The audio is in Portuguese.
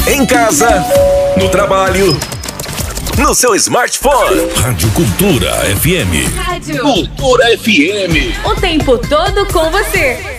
Em casa, no trabalho, no seu smartphone. Rádio Cultura FM. Rádio Cultura FM. O tempo todo com você.